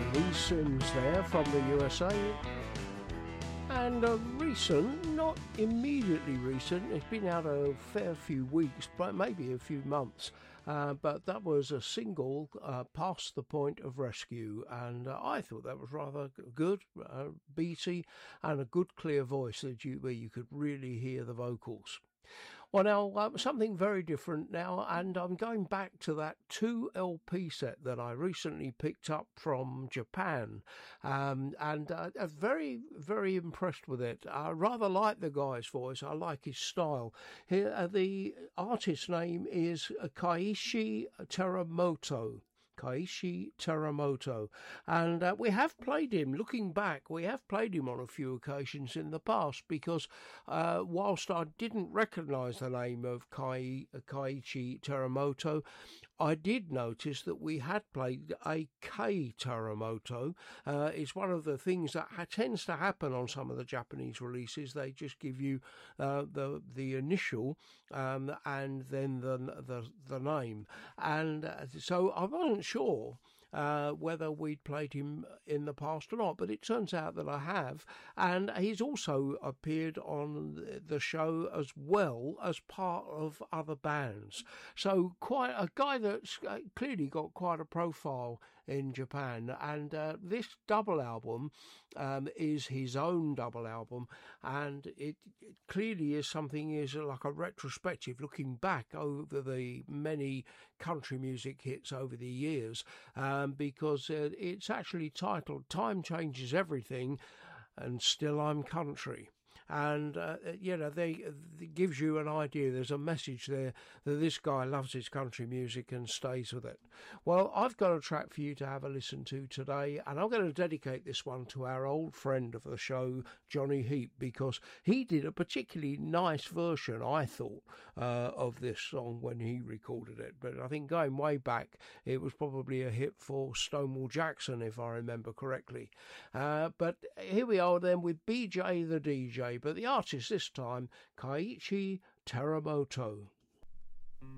Lee Sims there from the USA. And recent, not immediately recent, it's been out a fair few weeks, but maybe a few months. But that was a single, Past the Point of Rescue, and I thought that was rather good, beaty, and a good clear voice where you could really hear the vocals. Well, now, something very different now, and I'm going back to that 2 LP set that I recently picked up from Japan, and very, very impressed with it. I rather like the guy's voice. I like his style. Here, the artist's name is Keiichi Teramoto. Keiichi Teramoto, and we have played him. Looking back, we have played him on a few occasions in the past because whilst I didn't recognise the name of Keiichi Teramoto, I did notice that we had played a Kei Teramoto. It's one of the things that tends to happen on some of the Japanese releases. They just give you the initial and then the name, and so I wasn't sure whether we'd played him in the past or not, but it turns out that I have, and he's also appeared on the show as well as part of other bands. So quite a guy that's clearly got quite a profile in Japan, and this double album is his own double album, and it clearly is something, is like a retrospective looking back over the many country music hits over the years, because it's actually titled Time Changes Everything and Still I'm Country. And, it gives you an idea. There's a message there that this guy loves his country music and stays with it. Well, I've got a track for you to have a listen to today, and I'm going to dedicate this one to our old friend of the show, Johnny Heap, because he did a particularly nice version, I thought, of this song when he recorded it. But I think going way back, it was probably a hit for Stonewall Jackson, if I remember correctly. But here we are then with BJ the DJ, but the artist this time, Keiichi Teramoto.